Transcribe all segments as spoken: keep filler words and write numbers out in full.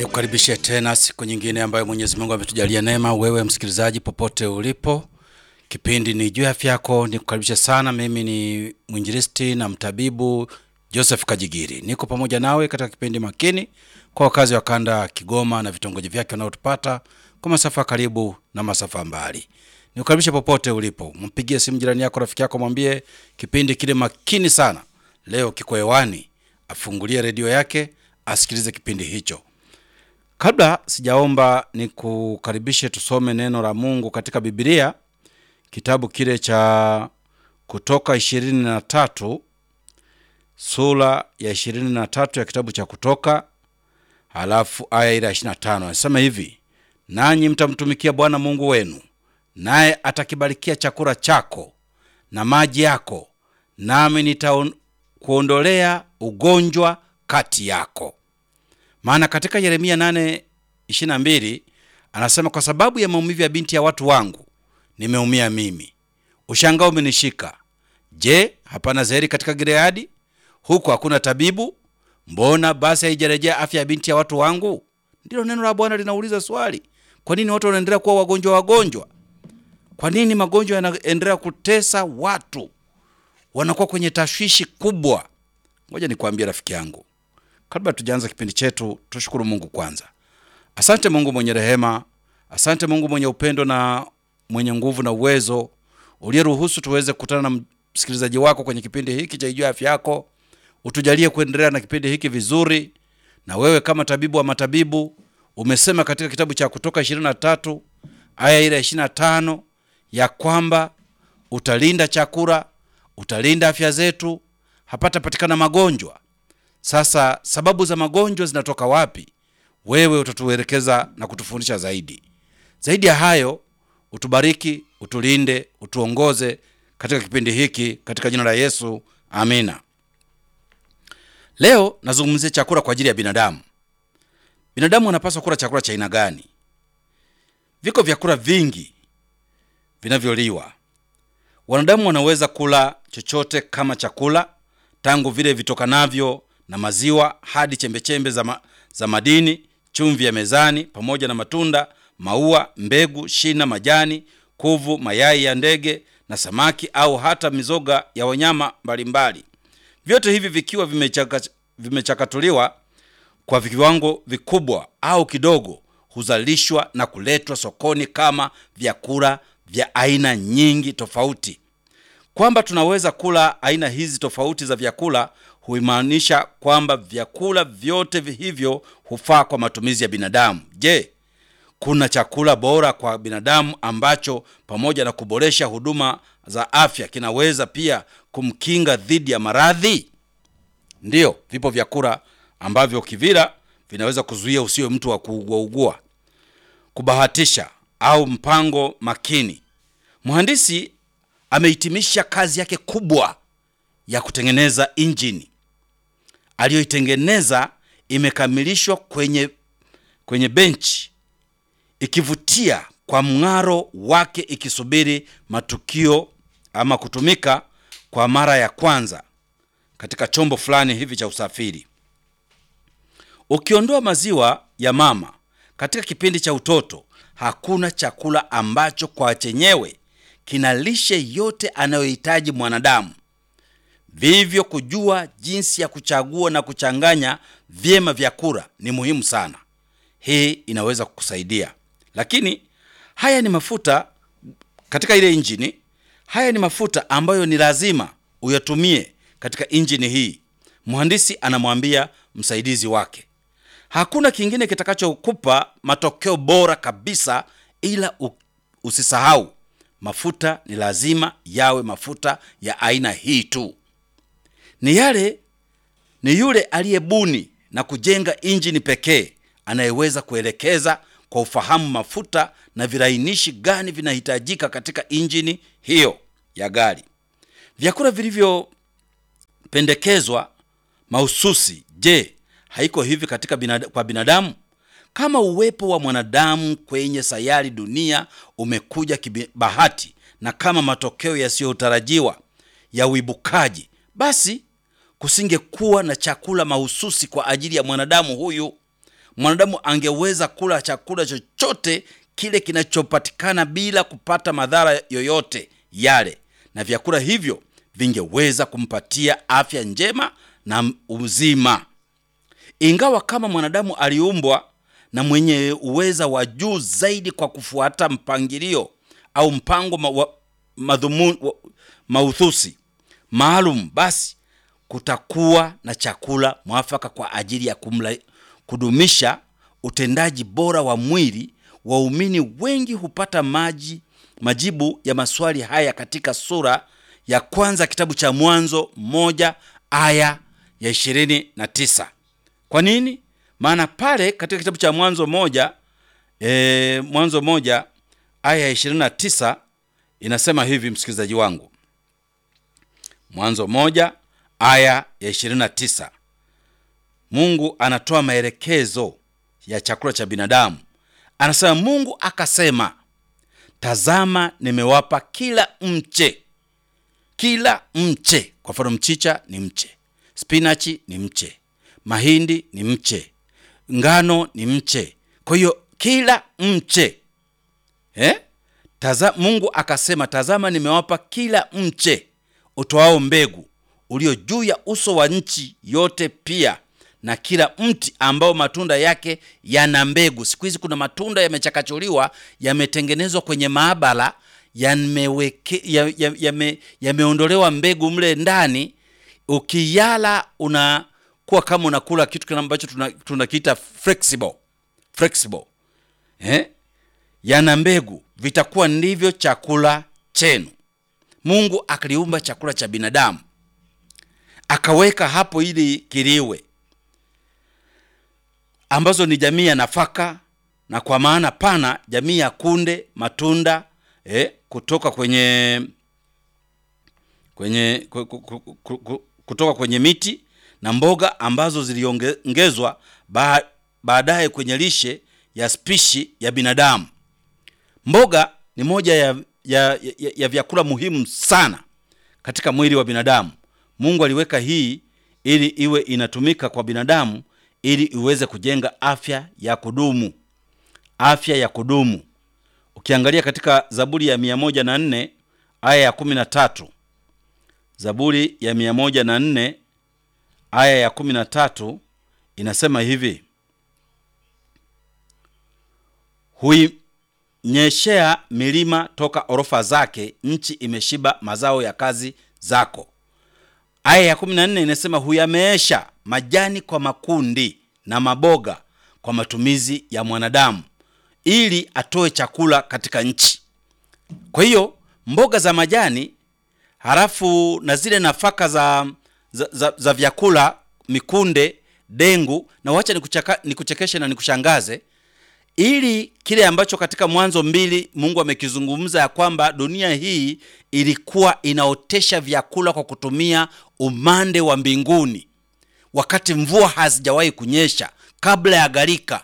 Nikukaribishe tena siku nyingine ambayo Mwenyezi Mungu ametujalia neema, wewe msikilizaji popote ulipo. Kipindi ni Juu ya Afya Yako. Nikukaribishe sana. Mimi ni mwinjilisti na mtabibu Joseph Kajigiri. Niko pamoja nawe katika kipindi makini kwa wakazi wa kanda Kigoma na vitongoji vyake wanaotupata kwa masafa karibu na masafa mbali. Nikukaribishe popote ulipo. Mpigie simu jirani yako, rafiki yako, mwambie kipindi kile makini sana leo kiko hewani, afungulie redio yake asikilize kipindi hicho. Kabla sijaomba nikukaribishe tusome neno la Mungu katika Biblia, kitabu kile cha Kutoka ishirini na tatu, sura ya ishirini na tatu ya kitabu cha Kutoka, halafu aya ile ya ishirini na tano. Anasema hivi: nanyi mtamtumikia Bwana Mungu wenu, naye atakibarikia chakula chako na maji yako, nami nitakuondolea ugonjwa kati yako. Maana katika Yeremia nane ishirini na mbili anasema, kwa sababu ya maumivu ya binti ya watu wangu nimeumia mimi, ushangao umenishika. Je, hapana zeri katika Gileadi? Huko hakuna tabibu? Mbona basi haijarejea afya ya binti ya watu wangu? Ndilo neno la Bwana linauliza swali. Kwa nini watu wanaendelea kuwa wagonjwa wagonjwa? Kwa nini magonjwa yanaendelea kutesa watu? Wanakuwa kwenye tashwishi kubwa. Ngoja nikwambie rafiki yangu, kabla tujaanza kipindi chetu, tushukuru Mungu kwanza. Asante Mungu mwenye rehema, asante Mungu mwenye upendo na mwenye nguvu na uwezo, uliyeruhusu tuweze kukutana na msikilizaji wako kwenye kipindi hiki cha Juu ya Afya Yako. Utujalie kuendelea na kipindi hiki vizuri. Na wewe kama tabibu wa matabibu umesema katika kitabu cha Kutoka ishirini na tatu aya ile ishirini na tano ya kwamba utalinda chakula, utalinda afya zetu, hapata patikana magonjwa. Sasa sababu za magonjwa zinatoka wapi? Wewe utatuelekeza na kutufundisha zaidi. Zaidi ya hayo, utubariki, utulinde, utuongoze katika kipindi hiki katika jina la Yesu. Amina. Leo nazungumzia chakula kwa ajili ya binadamu. Binadamu wanapaswa kula chakula cha aina gani? Viko vyakula vingi vinavyoliwa. Wanadamu wanaweza kula chochote kama chakula, tangu vile vitokanavyo na maziwa hadi chembechembe za, ma, za madini, chumvi ya mezani, pamoja na matunda, maua, mbegu, shina, majani, kuvu, mayai ya ndege na samaki, au hata mizoga ya wanyama mbalimbali. Vyote hivi vikiwa vimechaka, vimechakatuliwa kwa viwango vikubwa au kidogo, huzalishwa na kuletwa sokoni kama vyakula vya aina nyingi tofauti. Kwamba tunaweza kula aina hizi tofauti za vyakula huimaanisha kwamba vyakula vyote hivyo hufaa kwa matumizi ya binadamu. Je, kuna chakula bora kwa binadamu ambacho pamoja na kuboresha huduma za afya kinaweza pia kumkinga dhidi ya maradhi? Ndiyo, vipo vyakula ambavyo kivila vinaweza kuzuia usiwe mtu wa kuugua. Kubahatisha au mpango makini. Mhandisi amehitimisha kazi yake kubwa ya kutengeneza injini. Aliyoitengeneza imekamilishwa kwenye kwenye benchi, ikivutia kwa mng'aro wake, ikisubiri matukio ama kutumika kwa mara ya kwanza katika chombo fulani hivi cha usafiri. Ukiondoa maziwa ya mama katika kipindi cha utoto, hakuna chakula ambacho kwa chenyewe kina lishe yote anayohitaji mwanadamu. Vivyo kujua jinsi ya kuchagua na kuchanganya vyema vyakula ni muhimu sana. Hii inaweza kukusaidia. Lakini haya ni mafuta katika ile injini. Haya ni mafuta ambayo ni lazima uyatumie katika injini hii. Mhandisi anamwambia msaidizi wake, hakuna kingine kitakachokupa matokeo bora kabisa, ila usisahau mafuta ni lazima yawe mafuta ya aina hii tu. Ni yale ni yule aliyebuni na kujenga injini pekee anayeweza kuelekeza kwa ufahamu mafuta na virainishi gani vinahitajika katika injini hiyo ya gari. Vyakula vilivyopendekezwa mahususi, je, haiko hivi katika binada, kwa binadamu? Kama uwepo wa mwanadamu kwenye sayari dunia umekuja kibahati na kama matokeo yasiyotarajiwa ya uibukaji, basi kusingekuwa na chakula mahususi kwa ajili ya mwanadamu huyu. mwanadamu angeweza kula chakula chochote kile kinachopatikana bila kupata madhara yoyote yale, na vyakula hivyo vingeweza kumpatia afya njema na uzima. Ingawa kama mwanadamu aliumbwa na mwenye uweza wa juu zaidi kwa kufuata mpangilio au mpango ma, madhumuni mauthusi maalum, basi kutakuwa na chakula mwafaka kwa ajili ya kumla, kudumisha utendaji bora wa mwili. Waumini wengi hupata maji majibu ya maswali haya katika sura ya kwanza kitabu cha Mwanzo moja aya ya ishirini na tisa. Kwa nini? Maana pale katika kitabu cha Mwanzo moja e, Mwanzo moja aya ya ishirini na tisa inasema hivi, msikilizaji wangu. Mwanzo moja aya ya ishirini na tisa. Mungu anatoa maelekezo ya chakula cha binadamu. Anasema Mungu akasema, tazama nimewapa kila mche. Kila mche, kwa mfano mchicha ni mche, spinachi ni mche, mahindi ni mche, ngano ni mche. Kwa hiyo kila mche eh? Taza, Mungu akasema, tazama nimewapa kila mche utoao mbegu ulio juu ya uso wa nchi yote, pia na kila mti ambao matunda yake yana mbegu. Siku hizi kuna matunda yamechakachuliwa, yametengenezwa kwenye maabara, yameweke yame yameondolewa ya mbegu mle ndani. Ukiyala unakuwa kama unakula kitu ambacho tunakiita flexible flexible eh, yana mbegu. Vitakuwa ndivyo chakula chenu. Mungu akaliumba chakula cha binadamu, akaweka hapo ili kiliwe, ambazo ni jamii ya nafaka, na kwa maana pana jamii ya kunde, matunda eh, kutoka kwenye kwenye kutoka kwenye miti, na mboga ambazo ziliongezwa baadaye kwenye lishe ya spishi ya binadamu. Mboga ni moja ya, ya, ya, ya vyakula muhimu sana katika mwili wa binadamu. Mungu aliweka hii ili iwe inatumika kwa binadamu ili iweze kujenga afya ya kudumu. Afya ya kudumu. Ukiangalia katika Zaburi ya mia moja na nne aya ya kumi na tatu. Zaburi ya mia moja na nne aya ya kumi na tatu inasema hivi: huinyeshea milima toka orofa zake, nchi imeshiba mazao ya kazi zako. Aya ya kumi na nne inasema huyameesha majani kwa makundi na maboga kwa matumizi ya mwanadamu, ili atoe chakula katika nchi. Kwa hiyo mboga za majani, halafu na zile nafaka za, za, za, za vyakula, mikunde, dengu. Na wacha nikuchekeshe na nikushangaze, ili kile ambacho katika Mwanzo mbili Mungu amekizungumza ya kwamba dunia hii ilikuwa inaotesha vyakula kwa kutumia umande wa mbinguni, wakati mvua hazijawahi kunyesha, kabla ya gharika.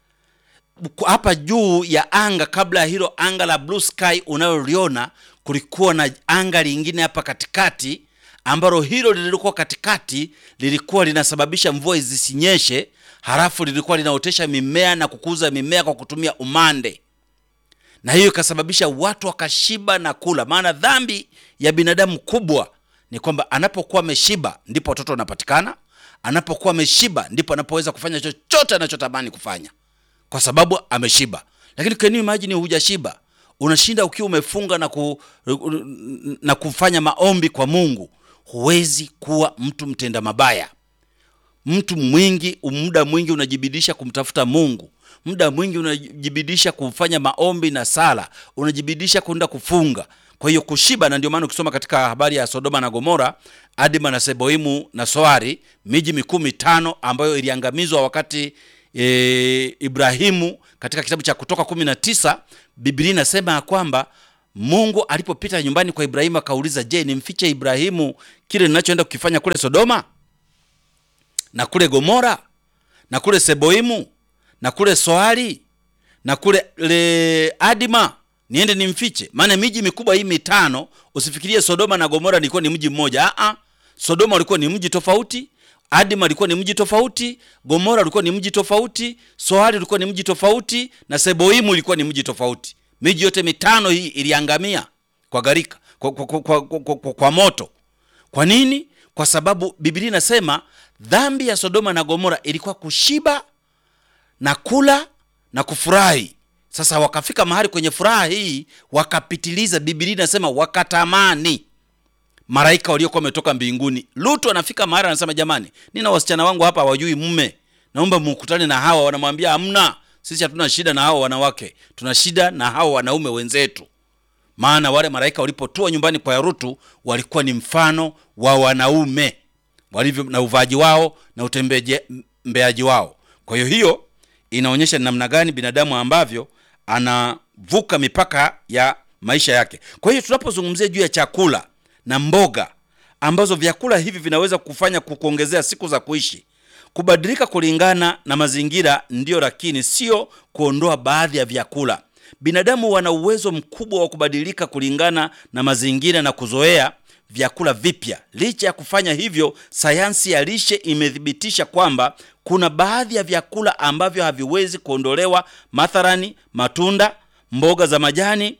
Hapa juu ya anga, kabla ya hilo anga la blue sky unaloliona, kulikuwa na anga lingine hapa katikati, ambalo hilo lilikuwa katikati lilikuwa linasababisha mvua zisinyeshe. Halafu lilikuwa linaotesha mimea na kukuza mimea kwa kutumia umande, na hiyo ikasababisha watu wakashiba na kula. Maana dhambi ya binadamu kubwa ni kwamba anapokuwa ameshiba ndipo watoto wanapatikana, anapokuwa ameshiba ndipo anapoweza kufanya chochote anachotamani kufanya, kwa sababu ameshiba. Lakini can you imagine hujashiba, unashinda ukiwa umefunga na, ku, na kufanya maombi kwa Mungu, huwezi kuwa mtu mtenda mabaya. Mtu mwingi, muda mwingi unajibidisha kumtafuta Mungu, muda mwingi unajibidisha kufanya maombi na sala, unajibidisha kwenda kufunga. Kwa hiyo kushiba, na ndio maana ukisoma katika habari ya Sodoma na Gomora, Adima na Seboimu na Soari, miji mikuu mitano ambayo iliangamizwa wakati e, Ibrahimu, katika kitabu cha Kutoka kumi na tisa, Biblia inasema ya kwamba Mungu alipopita nyumbani kwa Ibrahimu akauliza, je, nimfiche Ibrahimu kile ninachoenda kukifanya kule Sodoma na kule Gomora na kule Seboimu na kule Soari na kule le Adima, niende nimfiche? Maana miji mikubwa hii mitano, usifikirie Sodoma na Gomora ilikuwa ni mji mmoja. A a Sodoma ulikuwa ni mji tofauti, Adima ulikuwa ni mji tofauti, Gomora ulikuwa ni mji tofauti, Soari ulikuwa ni mji tofauti, na Seboimu ulikuwa ni mji tofauti. Miji yote mitano hii iliangamia kwa gharika, kwa, kwa, kwa, kwa, kwa, kwa, kwa moto. Kwa nini? Kwa sababu Biblia inasema dhambi ya Sodoma na Gomora ilikuwa kushiba na kula na kufurahi. Sasa wakafika mahali kwenye furaha hii wakapitiliza. Biblia inasema wakatamani malaika waliokuwa wametoka mbinguni. Lutu anafika mahali anasema, jamani, nina wasichana wangu hapa hawajui mume, naomba mkutane na hawa. Wanamwambia hamna, sisi hatuna shida na hawa wanawake, tuna shida na hawa wanaume wenzetu. Maana wale malaika walipotua nyumbani kwa Lutu walikuwa ni mfano wa wanaume walivyo na uvaji wao na utembeaji wao. Kwa hiyo hiyo inaonyesha namna gani binadamu ambavyo anavuka mipaka ya maisha yake. Kwa hiyo tunapozungumzia juu ya chakula na mboga ambazo vyakula hivi vinaweza kufanya kukuongezea siku za kuishi, kubadilika kulingana na mazingira ndio, lakini sio kuondoa baadhi ya vyakula. Binadamu wana uwezo mkubwa wa kubadilika kulingana na mazingira na kuzoea vyakula vipya. Licha ya kufanya hivyo, sayansi ya lishe imethibitisha kwamba kuna baadhi ya vyakula ambavyo haviwezi kuondolewa, mathalani matunda, mboga za majani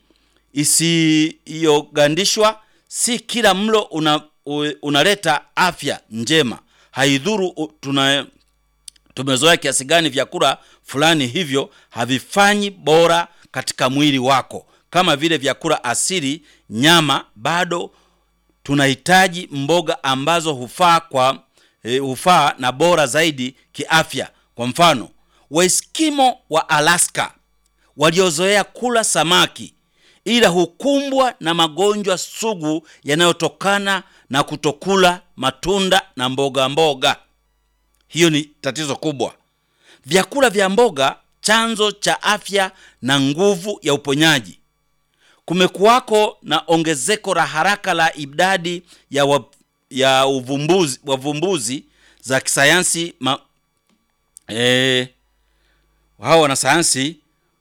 isiyogandishwa. Si kila mlo una, unaleta afya njema. Haidhuru tuna tumezoea kiasi gani vyakula fulani, hivyo havifanyi bora katika mwili wako. Kama vile vyakula asili, nyama, bado tunahitaji mboga ambazo hufaa kwa e, hufaa na bora zaidi kiafya. Kwa mfano, Waeskimo wa Alaska waliozoea kula samaki ila hukumbwa na magonjwa sugu yanayotokana na kutokula matunda na mboga mboga. Hiyo ni tatizo kubwa. Vyakula vya mboga chanzo cha afya na nguvu ya uponyaji. Kumekuwako na ongezeko la haraka la idadi ya wa, ya uvumbuzi wavumbuzi za kisayansi ma, eh hao wana sayansi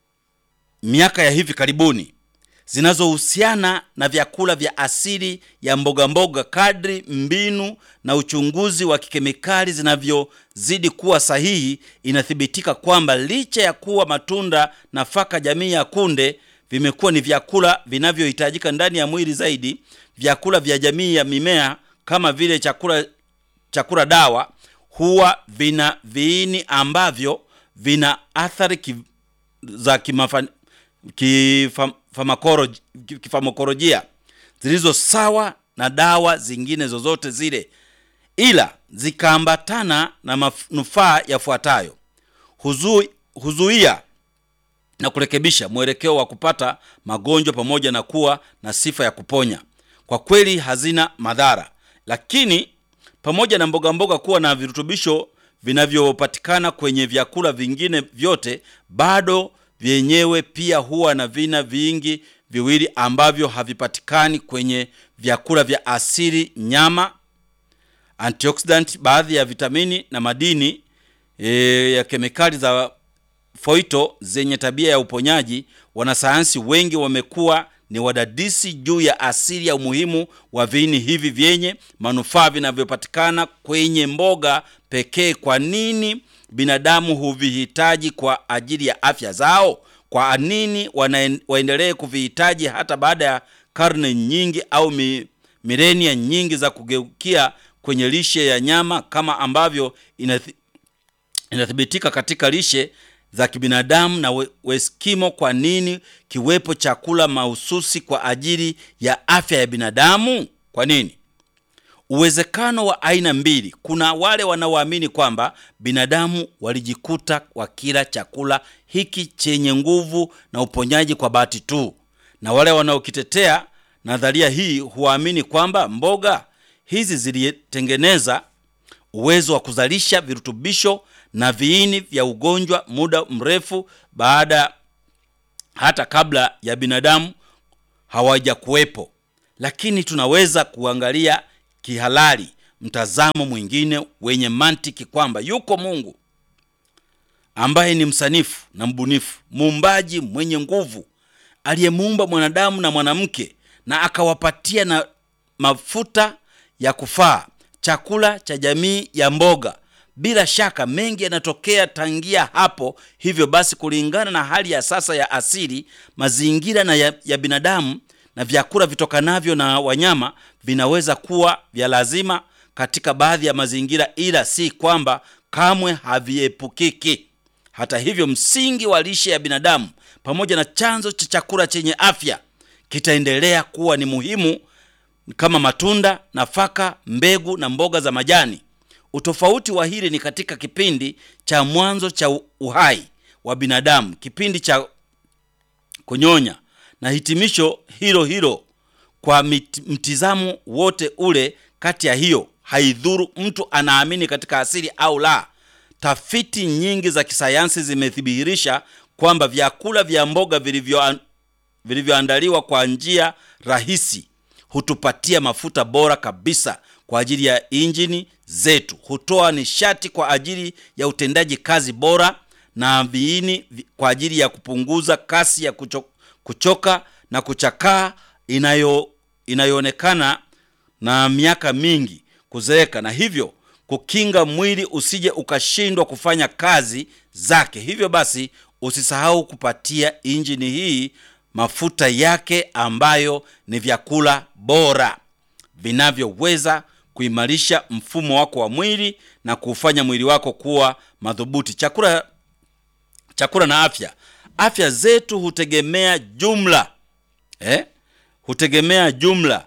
miaka ya hivi karibuni zinazohusiana na vyakula vya asili ya mboga mboga. Kadri mbinu na uchunguzi wa kikemikali zinavyozidi kuwa sahihi, inathibitika kwamba licha ya kuwa matunda, nafaka jamii ya kunde vimekuwa ni vyakula vinavyohitajika ndani ya mwili zaidi, vyakula vya jamii ya mimea kama vile chakula chakula dawa huwa vina viini ambavyo vina athari ki, za kimafan, kifam, kifamokolojia zilizo sawa na dawa zingine zozote zile, ila zikaambatana na manufaa yafuatayo: huzui, huzuia na kurekebisha mwelekeo wa kupata magonjwa pamoja na kuwa na sifa ya kuponya. Kwa kweli hazina madhara, lakini pamoja na mboga mboga kuwa na virutubisho vinavyopatikana kwenye vyakula vingine vyote, bado vyenyewe pia huwa na vina vingi viwili ambavyo havipatikani kwenye vyakula vya asili: nyama, antioxidant, baadhi ya vitamini na madini e, ya kemikali za foito zenye tabia ya uponyaji. Wanasayansi wengi wamekuwa ni wadadisi juu ya asili ya umuhimu wa viini hivi vyenye manufaa vinavyopatikana kwenye mboga pekee. Kwa nini binadamu huvihitaji kwa ajili ya afya zao? Kwa nini waendelee kuvihitaji hata baada ya karne nyingi au mi, milenia nyingi za kugeukia kwenye lishe ya nyama, kama ambavyo inathi, inathibitika katika lishe za kibinadamu na Waeskimo? Kwa nini kiwepo chakula mahususi kwa ajili ya afya ya binadamu? Kwa nini? Uwezekano wa aina mbili. Kuna wale wanaoamini kwamba binadamu walijikuta wakila chakula hiki chenye nguvu na uponyaji kwa bahati tu, na wale wanaokitetea nadharia hii huamini kwamba mboga hizi zilitengeneza uwezo wa kuzalisha virutubisho na viini vya ugonjwa muda mrefu baada, hata kabla ya binadamu hawaja kuwepo. Lakini tunaweza kuangalia kihalali mtazamo mwingine wenye mantiki kwamba yuko Mungu ambaye ni msanifu na mbunifu, muumbaji mwenye nguvu, aliyemuumba mwanadamu na mwanamke na akawapatia na mafuta ya kufaa, chakula cha jamii ya mboga. Bila shaka mengi yanatokea tangia hapo. Hivyo basi, kulingana na hali ya sasa ya asili, mazingira na ya, ya binadamu, na vyakula vitokanavyo na wanyama vinaweza kuwa vya lazima katika baadhi ya mazingira, ila si kwamba kamwe haviepukiki. Hata hivyo, msingi wa lishe ya binadamu pamoja na chanzo cha chakula chenye afya kitaendelea kuwa ni muhimu, kama matunda, nafaka, mbegu na mboga za majani. Utofauti wa hili ni katika kipindi cha mwanzo cha uhai wa binadamu, kipindi cha kunyonya, na hitimisho hilo hilo. Kwa mtizamo wote ule kati ya hiyo, haidhuru mtu anaamini katika asili au la. Tafiti nyingi za kisayansi zimethibitisha kwamba vyakula vya mboga vilivyo vilivyoandaliwa kwa njia rahisi hutupatia mafuta bora kabisa kwa ajili ya injini zetu, hutoa nishati kwa ajili ya utendaji kazi bora, na viini kwa ajili ya kupunguza kasi ya kucho, kuchoka na kuchakaa inayo inayoonekana na miaka mingi kuzeeka, na hivyo kukinga mwili usije ukashindwa kufanya kazi zake. Hivyo basi, usisahau kupatia injini hii mafuta yake, ambayo ni vyakula bora vinavyoweza kuimarisha mfumo wako wa mwili na kufanya mwili wako kuwa madhubuti. Chakula chakula na afya. Afya zetu hutegemea jumla eh hutegemea jumla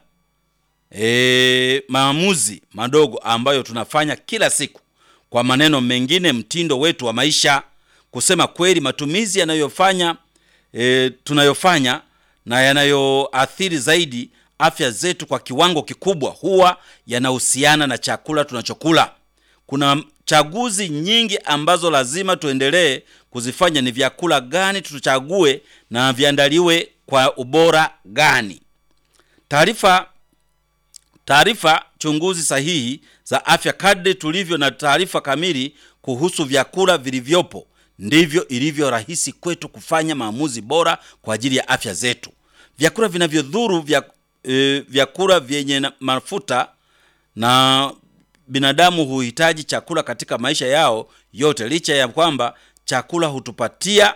eh maamuzi madogo ambayo tunafanya kila siku. Kwa maneno mengine, mtindo wetu wa maisha. Kusema kweli, matumizi yanayofanya e, tunayofanya na yanayoathiri zaidi afya zetu kwa kiwango kikubwa huwa yanahusiana na chakula tunachokula. Kuna chaguzi nyingi ambazo lazima tuendelee kuzifanya. Ni vyakula gani tuchague na viandaliwe kwa ubora gani? Taarifa taarifa chunguzi sahihi za afya. Kadri tulivyo na taarifa kamili kuhusu vyakula vilivyopo, ndivyo ilivyo rahisi kwetu kufanya maamuzi bora kwa ajili ya afya zetu. Vyakula vinavyodhuru vya e, vyakula vyenye mafuta, na binadamu huhitaji chakula katika maisha yao yote. Licha ya kwamba chakula hutupatia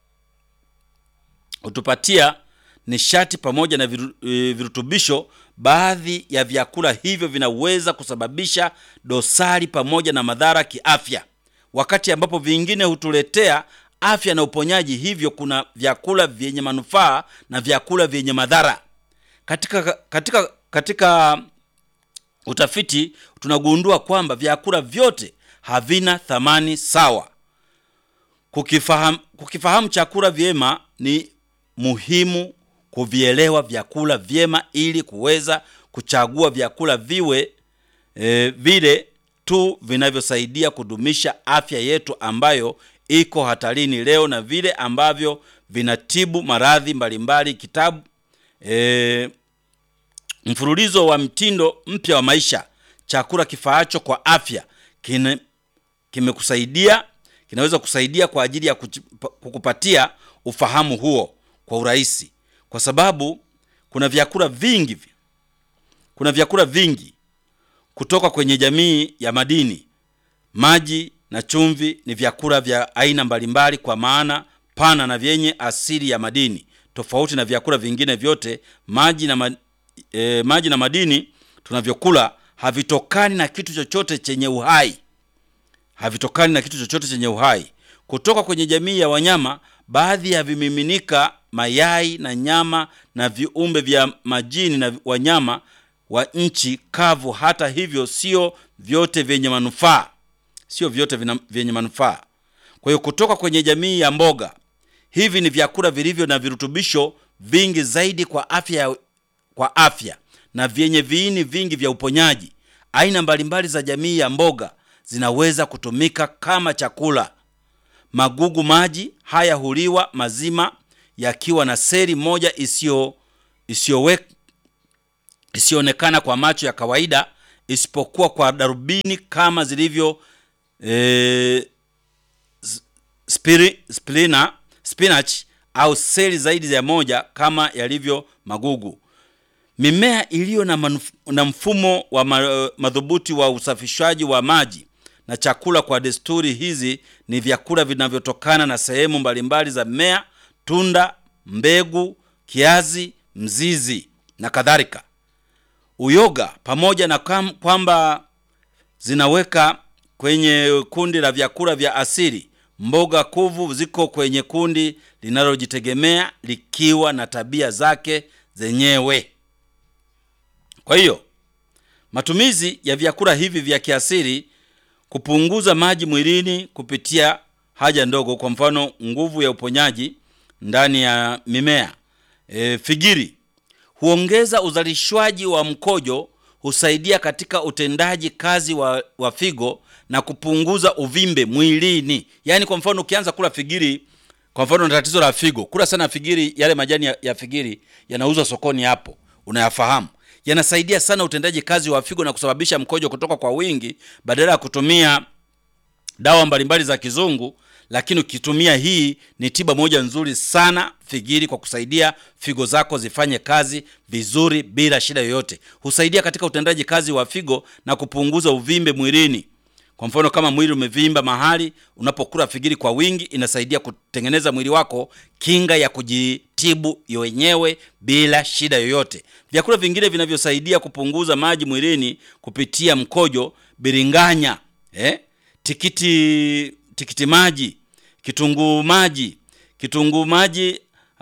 hutupatia nishati pamoja na virutubisho, baadhi ya vyakula hivyo vinaweza kusababisha dosari pamoja na madhara kiafya, wakati ambapo vingine hutuletea afya na uponyaji. Hivyo kuna vyakula vyenye manufaa na vyakula vyenye madhara. Katika katika katika utafiti tunagundua kwamba vyakula vyote havina thamani sawa. Kukifahamu kukifahamu chakula vyema, ni muhimu kuvielewa vyakula vyema ili kuweza kuchagua vyakula viwe e, vile tu vinavyosaidia kudumisha afya yetu ambayo iko hatarini leo, na vile ambavyo vinatibu maradhi mbalimbali. Kitabu e, mfululizo wa mtindo mpya wa maisha, chakula kifaacho kwa afya, kine kimekusaidia kinaweza kusaidia kwa ajili ya kukupatia ufahamu huo kwa urahisi, kwa sababu kuna vyakula vingi kuna vyakula vingi kutoka kwenye jamii ya madini. Maji na chumvi ni vyakula vya aina mbalimbali kwa maana pana na vyenye asili ya madini. Tofauti na vyakula vingine vyote, maji na ma, e, maji na madini tunavyokula havitokani na kitu chochote chenye uhai. Havitokani na kitu chochote chenye uhai. Kutoka kwenye jamii ya wanyama, baadhi ya vimiminika, mayai na nyama na viumbe vya majini na wanyama wa nchi kavu. Hata hivyo, sio vyote vyenye manufaa. Sio vyote vina, vyenye manufaa. Kwa hiyo kutoka kwenye jamii ya mboga, hivi ni vyakula vilivyo na virutubisho vingi zaidi kwa afya kwa afya na vyenye viini vingi vya uponyaji. Aina mbalimbali za jamii ya mboga zinaweza kutumika kama chakula. Magugu maji haya huliwa mazima, yakiwa na seli moja isio isiyowe isionekana kwa macho ya kawaida, isipokuwa kwa darubini, kama zilivyo e, spiri, spirina, spinach au seli zaidi ya moja kama yalivyo magugu. Mimea iliyo na, manuf, na mfumo wa ma, madhubuti wa usafishaji wa maji na chakula. Kwa desturi hizi ni vyakula vinavyotokana na sehemu mbalimbali za mmea, tunda, mbegu, kiazi, mzizi na kadhalika. Uyoga pamoja na kwamba zinaweka kwenye kundi la vyakula vya asili, mboga kuvu ziko kwenye kundi linalojitegemea likiwa na tabia zake zenyewe. Kwa hiyo matumizi ya vyakula hivi vya kiasili kupunguza maji mwilini kupitia haja ndogo, kwa mfano nguvu ya uponyaji ndani ya mimea. E, figiri huongeza uzalishwaji wa mkojo, husaidia katika utendaji kazi wa, wa figo na kupunguza uvimbe mwilini. Yaani kwa mfano ukianza kula figiri, kwa mfano na tatizo la figo, kula sana figiri, yale majani ya, ya figiri yanauzwa sokoni hapo, unayafahamu. Yanasaidia sana utendaji kazi wa figo na kusababisha mkojo kutoka kwa wingi badala ya kutumia dawa mbalimbali za kizungu. Lakini ukitumia hii ni tiba moja nzuri sana, figiri, kwa kusaidia figo zako zifanye kazi vizuri bila shida yoyote. Husaidia katika utendaji kazi wa figo na kupunguza uvimbe mwilini. Kwa mfano kama mwili umevimba mahali, unapokula figiri kwa wingi inasaidia kutengeneza mwili wako kinga ya kujitibu yenyewe bila shida yoyote. Vyakula vingine vinavyosaidia kupunguza maji mwilini kupitia mkojo: biringanya, eh? tikiti tikiti maji, kitunguu maji, kitunguu maji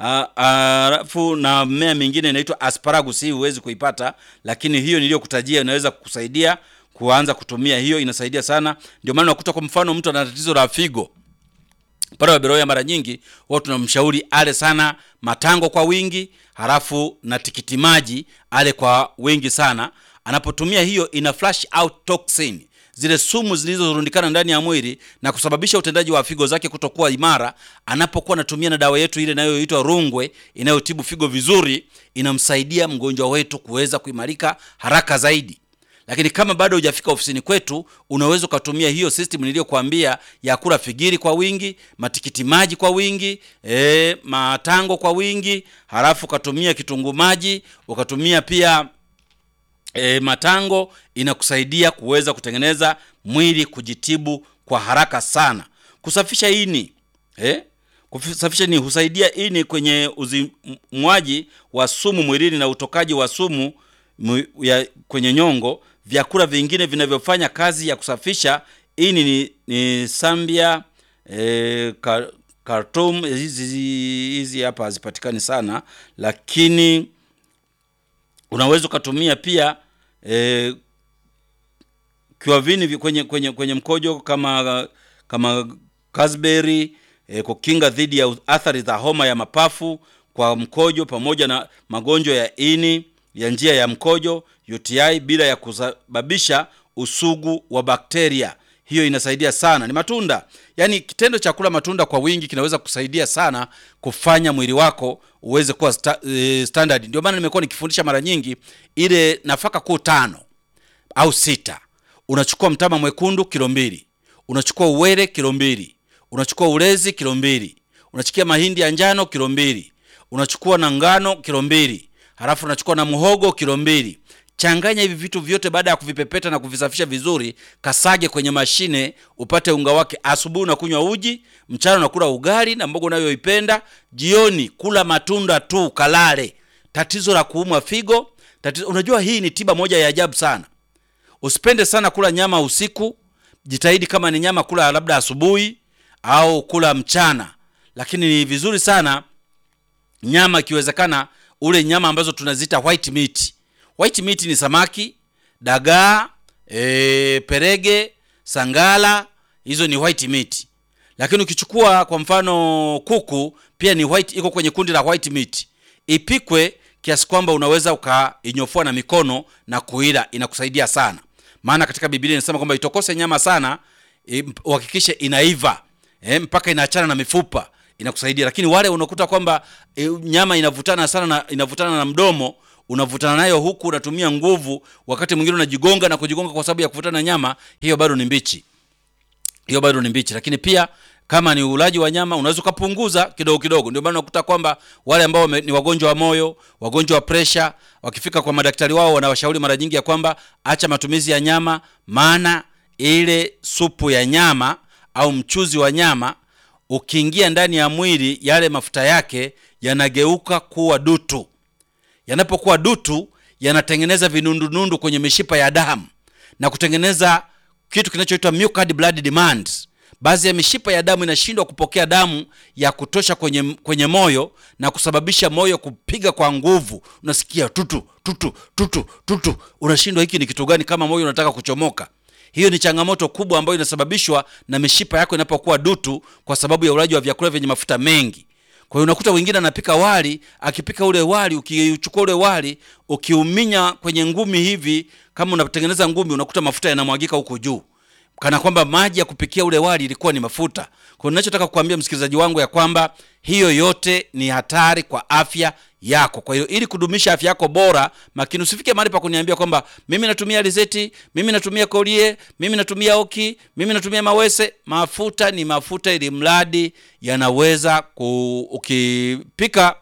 alafu na mmea mingine inaitwa asparagus. Hii huwezi kuipata, lakini hiyo niliyokutajia inaweza kukusaidia kuanza kutumia hiyo, inasaidia sana. Ndio maana unakuta kwa mfano mtu ana tatizo la figo, pale wa Beroya mara nyingi watu tunamshauri ale sana matango kwa wingi, halafu na tikiti maji ale kwa wingi sana. Anapotumia hiyo ina flush out toxin, zile sumu zilizorundikana ndani ya mwili na kusababisha utendaji wa figo zake kutokuwa imara. Anapokuwa anatumia na dawa yetu ile inayoitwa Rungwe inayotibu figo vizuri, inamsaidia mgonjwa wetu kuweza kuimarika haraka zaidi. Lakini kama bado hujafika ofisini kwetu, unaweza kutumia hiyo system niliyokuambia ya kula figiri kwa wingi, matikiti maji kwa wingi, e, matango kwa wingi, halafu ukatumia kitunguu maji, ukatumia pia E, matango. Inakusaidia kuweza kutengeneza mwili kujitibu kwa haraka sana. Kusafisha ini, eh? Kusafisha ini husaidia ini kwenye uzimwaji wa sumu mwilini na utokaji wa sumu ya kwenye nyongo. Vyakula vingine vinavyofanya kazi ya kusafisha ini ni, ni sambia, e, kartum. Hizi hizi hapa hazipatikani sana, lakini unaweza kutumia pia E, kiwavini kwenye kwenye kwenye mkojo kama kama raspberry, e, kukinga dhidi ya athari za homa ya mapafu kwa mkojo pamoja na magonjwa ya ini ya njia ya mkojo U T I bila ya kusababisha usugu wa bakteria. Hiyo inasaidia sana. Ni matunda. Yaani kitendo cha kula matunda kwa wingi kinaweza kusaidia sana kufanya mwili wako uweze kuwa sta, e, standard. Ndio maana nimekuwa nikifundisha mara nyingi ile nafaka kuu tano au sita. Unachukua mtama mwekundu kilo mbili, unachukua uwele kilo mbili, unachukua ulezi kilo mbili, unachukua mahindi ya njano kilo mbili, unachukua na ngano kilo mbili, halafu unachukua na muhogo kilo mbili. Changanya hivi vitu vyote, baada ya kuvipepeta na kuvisafisha vizuri, kasage kwenye mashine upate unga wake. Asubuhi unakunywa uji, mchana unakula ugali na mboga unayoipenda, jioni kula matunda tu kalale. Tatizo la kuumwa figo, tatizo, unajua hii ni tiba moja ya ajabu sana. Usipende sana kula nyama usiku, jitahidi kama ni nyama kula labda asubuhi au kula mchana. Lakini ni vizuri sana nyama ikiwezekana ule nyama ambazo tunazita white meat. White meat ni samaki, dagaa, e, perege, sangala, hizo ni white meat. Lakini ukichukua kwa mfano kuku, pia ni white, iko kwenye kundi la white meat. Ipikwe kiasi kwamba unaweza ukainyofua na mikono na kuila, inakusaidia sana. Maana katika Biblia inasema kwamba itokose nyama sana, uhakikishe inaiva, e, mpaka inaachana na mifupa, inakusaidia. Lakini wale unakuta kwamba e, nyama inavutana sana na inavutana na mdomo, unavutana nayo huku unatumia nguvu, wakati mwingine unajigonga na kujigonga kwa sababu ya kuvutana na nyama, hiyo bado ni mbichi. Hiyo bado ni mbichi. Lakini pia Kama ni ulaji wa nyama unaweza kupunguza kidogo kidogo. Ndio maana unakuta kwamba wale ambao ni wagonjwa wa moyo, wagonjwa wa pressure, wakifika kwa madaktari wao wanawashauri mara nyingi ya kwamba acha matumizi ya nyama, maana ile supu ya nyama au mchuzi wa nyama ukiingia ndani ya mwili, yale mafuta yake yanageuka kuwa dutu. Yanapokuwa dutu, yanatengeneza vinundunundu kwenye mishipa ya damu na kutengeneza kitu kinachoitwa myocardial blood demand. Baadhi ya mishipa ya damu inashindwa kupokea damu ya kutosha kwenye kwenye moyo na kusababisha moyo kupiga kwa nguvu. Unasikia tutu tutu tutu tutu, unashindwa hiki ni kitu gani, kama moyo unataka kuchomoka. Hiyo ni changamoto kubwa ambayo inasababishwa na mishipa yako inapokuwa dutu kwa sababu ya ulaji wa vyakula vyenye mafuta mengi. Kwa hiyo unakuta wengine anapika wali, akipika ule wali, ukichukua ule wali ukiuminya kwenye ngumi hivi, kama unatengeneza ngumi, unakuta mafuta yanamwagika huko juu, kana kwamba maji ya kupikia ule wali ilikuwa ni mafuta. Kwa hiyo ninachotaka kukuambia msikilizaji wangu ya kwamba hiyo yote ni hatari kwa afya yako. Kwa hiyo ili kudumisha afya yako bora, makini usifike mahali pa kuniambia kwamba mimi natumia alizeti, mimi natumia kolie, mimi natumia oki, mimi natumia mawese. Mafuta ni mafuta, ili mradi yanaweza ku, ukipika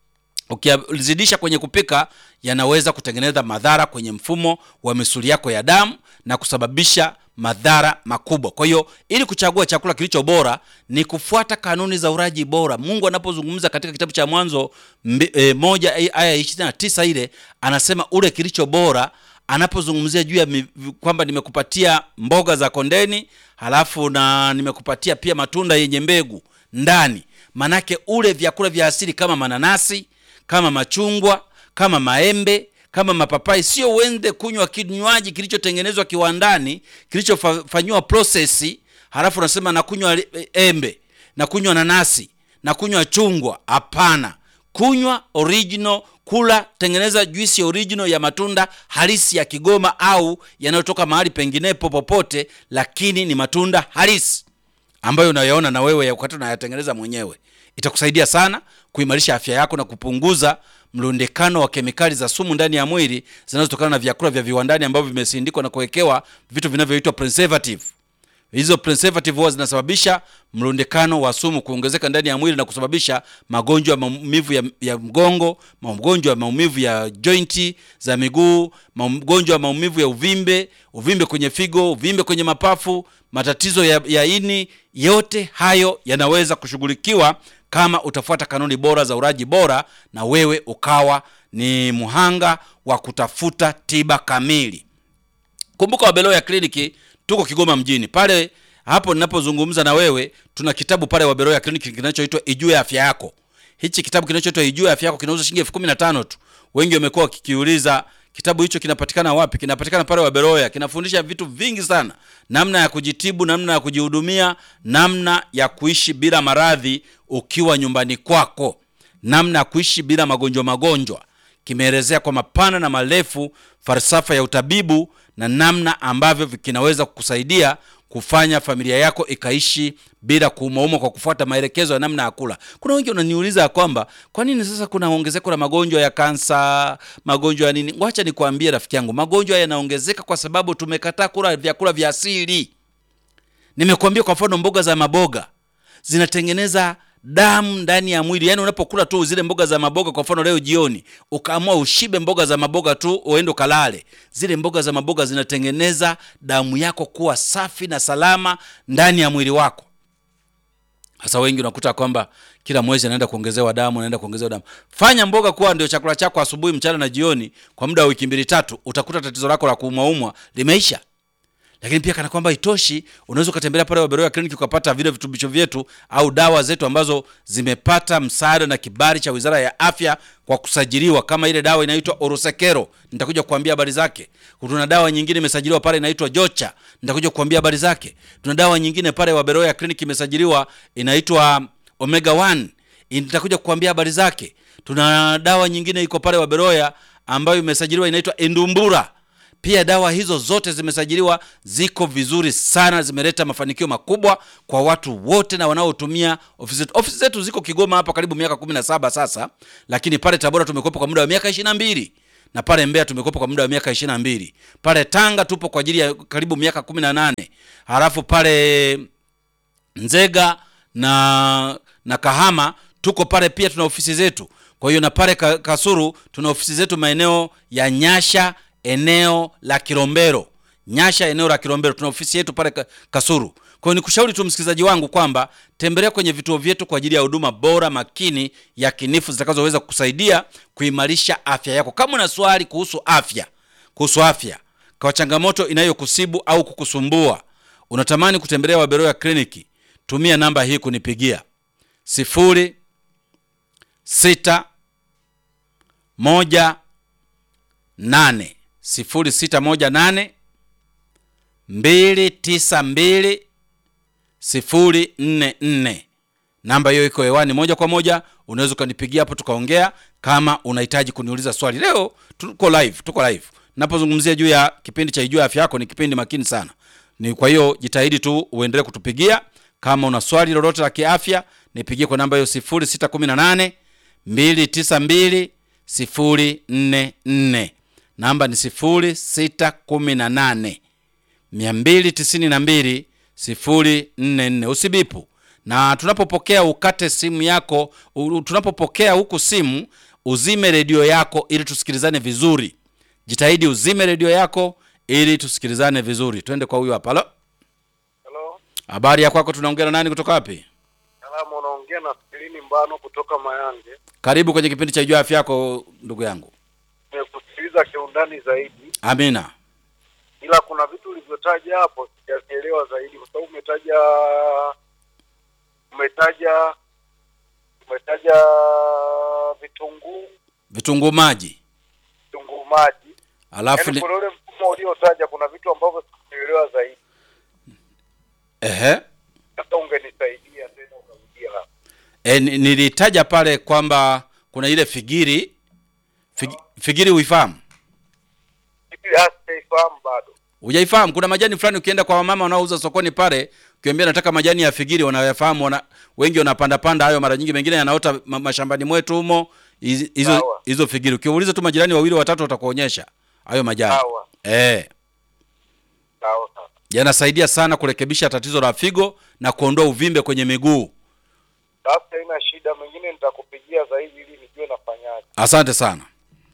ukizidisha kwenye kupika, yanaweza kutengeneza madhara kwenye mfumo wa misuli yako ya damu na kusababisha madhara makubwa. Kwa hiyo ili kuchagua chakula kilicho bora ni kufuata kanuni za ulaji bora. Mungu anapozungumza katika kitabu cha Mwanzo e, moja aya ishirini na tisa ile anasema ule kilicho bora, anapozungumzia juu ya kwamba nimekupatia mboga za kondeni, halafu na nimekupatia pia matunda yenye mbegu ndani. Manake ule vyakula vya asili kama mananasi, kama machungwa, kama maembe, kama mapapai. Sio uende kunywa kinywaji kilichotengenezwa kiwandani, kilichofanywa process, halafu unasema na kunywa embe, na kunywa nanasi, na kunywa chungwa. Hapana. Kunywa original, kula, tengeneza juisi original ya matunda halisi ya Kigoma au yanayotoka mahali penginepo popote, lakini ni matunda halisi ambayo unayaona na wewe wakati unayatengeneza mwenyewe. Itakusaidia sana kuimarisha afya yako na kupunguza mlundikano wa kemikali za sumu ndani ya mwili zinazotokana na vyakula vya viwandani ambavyo vimesindikwa na kuwekewa vitu vinavyoitwa preservative. Hizo preservative huwa zinasababisha mlundikano wa sumu kuongezeka ndani ya mwili na kusababisha magonjwa ya maumivu ya, ya mgongo, magonjwa ya maumivu ya jointi za miguu, magonjwa ya maumivu ya uvimbe, uvimbe kwenye figo, uvimbe kwenye mapafu, matatizo ya, ya ini. Yote hayo yanaweza kushughulikiwa kama utafuata kanuni bora za ulaji bora, na wewe ukawa ni muhanga wa kutafuta tiba kamili. Kumbuka Wabeloya Kliniki tuko Kigoma mjini. Pale hapo ninapozungumza na wewe, tuna kitabu pale Wabeloya Kliniki kinachoitwa Ijue Afya Yako. Hichi kitabu kinachoitwa Ijue Afya Yako kinauza shilingi elfu kumi na tano tu. Wengi wamekuwa wakikiuliza kitabu hicho kinapatikana wapi? Kinapatikana pale Wabeloya. Kinafundisha vitu vingi sana, namna ya kujitibu, namna ya kujihudumia, namna ya kuishi bila maradhi ukiwa nyumbani kwako, namna ya kuishi bila magonjwa magonjwa. Kimeelezea kwa mapana na marefu falsafa ya utabibu na namna ambavyo kinaweza kukusaidia kufanya familia yako ikaishi bila kuumauma kwa kufuata maelekezo ya namna ya kula. Kuna wengi wananiuliza kwamba kwa nini sasa kuna ongezeko la magonjwa ya kansa, magonjwa ya nini? Wacha nikwambie rafiki yangu, magonjwa yanaongezeka kwa sababu tumekataa kula vyakula vya asili. Nimekuambia kwa mfano mboga za maboga zinatengeneza damu ndani ya mwili. Yaani unapokula tu zile mboga za maboga, kwa mfano leo jioni ukaamua ushibe mboga za maboga tu uende kalale, zile mboga za maboga zinatengeneza damu yako kuwa safi na salama ndani ya mwili wako. Sasa wengi unakuta kwamba kila mwezi anaenda kuongezewa damu, anaenda kuongezewa damu. Fanya mboga kuwa ndio chakula chako asubuhi, mchana na jioni kwa muda wa wiki mbili tatu, utakuta tatizo lako la kuumaumwa limeisha. Lakini pia kana kwamba itoshi, unaweza kutembelea pale Wabeloya Kliniki ukapata vile vitubisho vyetu au dawa zetu ambazo zimepata msaada na kibali cha Wizara ya Afya kwa kusajiliwa, kama ile dawa inaitwa Orosekero, nitakuja kukuambia habari zake. Kuna dawa nyingine imesajiliwa pale inaitwa Jocha, nitakuja kukuambia habari zake. Tuna dawa nyingine pale Wabeloya Kliniki imesajiliwa inaitwa Omega one, nitakuja kukuambia habari zake. Tuna dawa nyingine iko pale Wabeloya ambayo imesajiliwa inaitwa Endumbura. Pia dawa hizo zote zimesajiliwa, ziko vizuri sana, zimeleta mafanikio makubwa kwa watu wote na wanaotumia ofisi zetu. Ofisi zetu ziko Kigoma hapa karibu miaka kumi na saba sasa, lakini pale Tabora tumekopa kwa muda wa miaka ishirini na mbili, na pale Mbeya tumekopa kwa muda wa miaka ishirini na mbili. Pale Tanga tupo kwa ajili ya karibu miaka kumi na nane. Halafu pale Nzega na na Kahama tuko pale pia, tuna ofisi zetu. Kwa hiyo na pale Kasulu tuna ofisi zetu maeneo ya Nyasha, eneo la Kilombero. Nyasha, eneo la Kilombero, tuna ofisi yetu pale Kasulu. Kwa hiyo nikushauri tu msikilizaji wangu kwamba tembelea kwenye vituo vyetu kwa ajili ya huduma bora, makini, yakinifu zitakazoweza kukusaidia kuimarisha afya yako. Kama una swali kuhusu afya, kuhusu afya, kwa changamoto inayokusibu au kukusumbua, unatamani kutembelea Waberoya Kliniki, tumia namba hii kunipigia: sifuri sita moja nane sifuri sita moja nane mbili tisa mbili sifuri nne nne. Namba hiyo iko hewani moja kwa moja, unaweza kunipigia hapo tukaongea kama unahitaji kuniuliza swali. Leo tuko live, tuko live. Ninapozungumzia juu ya kipindi cha Ijue Afya Yako, ni kipindi makini sana. Ni kwa hiyo jitahidi tu uendelee kutupigia. Kama una swali lolote la kiafya, nipigie kwa namba hiyo sifuri sita kumi na nane mbili tisa mbili sifuri nne nne. Namba ni sifuri sita kumi na nane mbili tisa mbili sifuri nne nne. Usibipu. Na tunapopokea ukate simu yako, tunapopokea huku simu, uzime redio yako ili tusikilizane vizuri. Jitahidi uzime redio yako ili tusikilizane vizuri. Twende kwa huyu hapa. Halo. Hello. Habari ya kwako, tunaongea na nani kutoka wapi? Salamu, unaongea na Filini Mbano kutoka Mayange. Karibu kwenye kipindi cha Ijue Afya Yako ndugu yangu. Nimekusikiliza kiundani zaidi. Amina. Ila kuna vitu ulivyotaja hapo sijaelewa zaidi, kwa sababu umetaja umetaja umetaja vitunguu, vitunguu maji. Vitunguu maji. Alafu yaani kwa ule mfumo uliotaja kuna vitu ambavyo sijaelewa zaidi. Ehe. Sasa ungenisaidia tena ukarudia hapo. E, nilitaja pale kwamba kuna ile figiri fig, figiri uifahamu? Figiri hasifahamu bado. Hujaifahamu? Kuna majani fulani ukienda kwa mama wanaouza sokoni pale, ukiambia nataka majani ya figiri, wanayafahamu, wana wengi wanapanda panda hayo, mara nyingi mengine yanaota mashambani mwetu humo. Hizo hizo figiri ukiuliza tu majirani wawili watatu watakuonyesha hayo majani. Sawa. Eh. Sawa sawa. Yanasaidia sana kurekebisha tatizo la figo na kuondoa uvimbe kwenye miguu. Basi haina shida, mwingine nitakupigia zaidi ili nijue nafanyaje. Asante sana.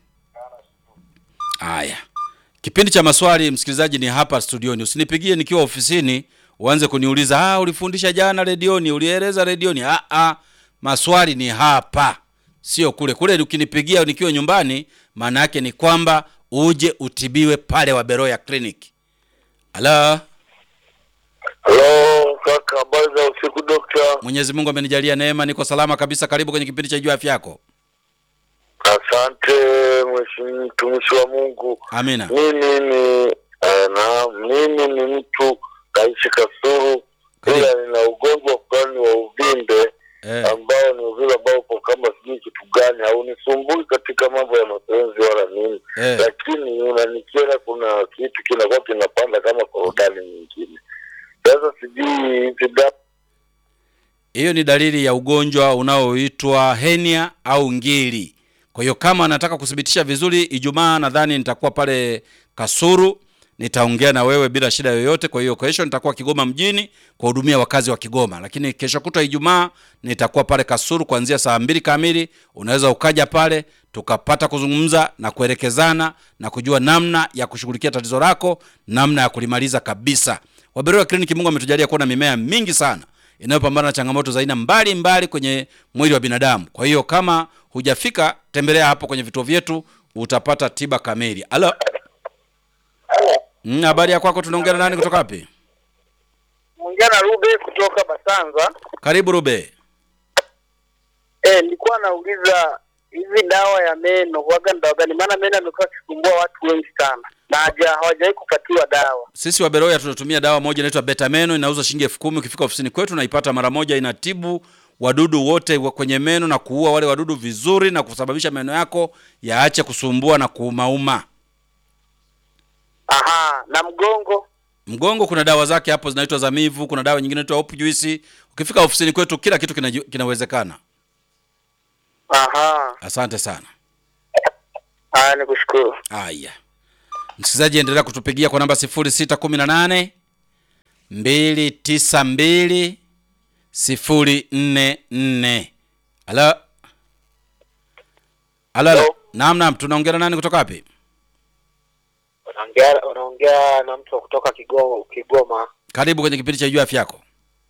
Haya. Kipindi cha maswali msikilizaji ni hapa studioni. Usinipigie nikiwa ofisini uanze kuniuliza, "Ah, ulifundisha jana redioni, ulieleza redioni." Ah ah, maswali ni hapa. Sio kule. Kule ukinipigia nikiwa nyumbani, maana yake ni kwamba uje utibiwe pale Waberoya Clinic. Hello. Hello, kaka, habari za usiku dokta? Mwenyezi Mungu amenijalia neema, niko salama kabisa. Karibu kwenye kipindi cha Ijue Afya Yako. Asante mheshimiwa mtumishi wa Mungu. Amina. Mimi ni uh, na mimi ni mtu kaishi Kasulu, ila nina ugonjwa fulani wa uvimbe eh, ambao ni uvimbe ambao upo kama sijui kitu gani, haunisumbui katika mambo ya mapenzi wala nini eh, lakini unanikera, kuna kitu kinakuwa kinapanda kama korodani nyingine. Sasa sijui hizi dawa. Hiyo ni dalili ya ugonjwa unaoitwa hernia au ngiri. Kwa hiyo kama anataka kudhibitisha vizuri, Ijumaa nadhani nitakuwa pale Kasulu, nitaongea na wewe bila shida yoyote. Kwa hiyo kesho nitakuwa Kigoma mjini kuhudumia wakazi wa Kigoma, lakini kesho kutwa Ijumaa nitakuwa pale Kasulu kuanzia saa mbili kamili. Unaweza ukaja pale tukapata kuzungumza na kuelekezana na kujua namna ya kushughulikia tatizo lako, namna ya kulimaliza kabisa. Waberoya Clinic, Mungu ametujalia kuwa na mimea mingi sana inayopambana na changamoto za aina mbali mbali kwenye mwili wa binadamu. Kwa hiyo kama hujafika, tembelea hapo kwenye vituo vyetu, utapata tiba kamili. Halo. Mm, habari ya kwako, tunaongea na nani kutoka wapi? Mwongea na Rube kutoka Basanza. Karibu Rube. Eh, nilikuwa nauliza hizi dawa ya meno huaga dawa gani? Maana meno yamekuwa kisumbua watu wengi sana na haja hawajawahi kupatiwa dawa. Sisi Waberoya tunatumia dawa moja inaitwa Betameno, inauzwa shilingi elfu kumi. Ukifika ofisini kwetu unaipata mara moja. Inatibu wadudu wote kwenye meno na kuua wale wadudu vizuri na kusababisha meno yako yaache kusumbua na kuumauma. Aha, na mgongo? Mgongo kuna dawa zake hapo zinaitwa Zamivu, kuna dawa nyingine inaitwa Hope Juice. Ukifika ofisini kwetu kila kitu kina, kinawezekana. Aha. Asante sana. Ah, nikushukuru. Haya. Msikilizaji, endelea kutupigia kwa namba sifuri sita kumi na nane mbili tisa mbili sifuri nne nne. Halo. Halo. Naam naam, tunaongea na nani kutoka wapi? Unaongea unaongea na mtu kutoka Kigoma Kigoma. Karibu kwenye kipindi cha Jua Afya Yako.